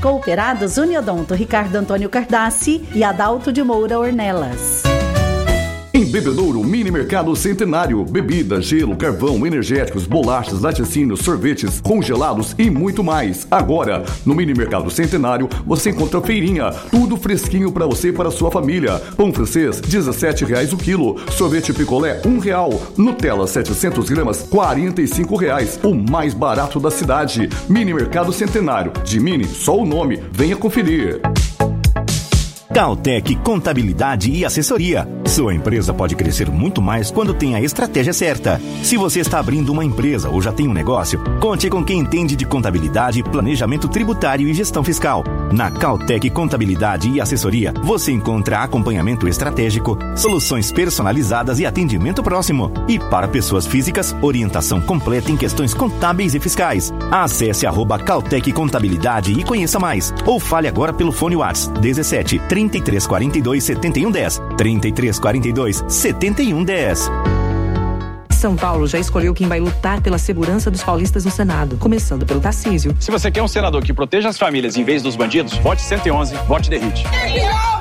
Cooperados Uniodonto Ricardo Antônio Cardassi e Adalto de Moura Ornelas. Em Bebedouro, Mini Mercado Centenário. Bebida, gelo, carvão, energéticos, bolachas, laticínios, sorvetes, congelados e muito mais. Agora, no Mini Mercado Centenário, você encontra feirinha. Tudo fresquinho para você e para sua família. Pão francês, R$17 o quilo. Sorvete picolé, R$1. Nutella, 700 gramas, R$45. O mais barato da cidade. Mini Mercado Centenário. De Mini, só o nome. Venha conferir. Cautec Contabilidade e Assessoria. Sua empresa pode crescer muito mais quando tem a estratégia certa. Se você está abrindo uma empresa ou já tem um negócio, conte com quem entende de contabilidade, planejamento tributário e gestão fiscal. Na Cautec Contabilidade e Assessoria, você encontra acompanhamento estratégico, soluções personalizadas e atendimento próximo. E para pessoas físicas, orientação completa em questões contábeis e fiscais. Acesse @Cautec Contabilidade e conheça mais. Ou fale agora pelo fone WhatsApp 17 3342 7110. 3342 7110. São Paulo já escolheu quem vai lutar pela segurança dos paulistas no Senado, começando pelo Tarcísio. Se você quer um senador que proteja as famílias em vez dos bandidos, vote 111, vote Derrite.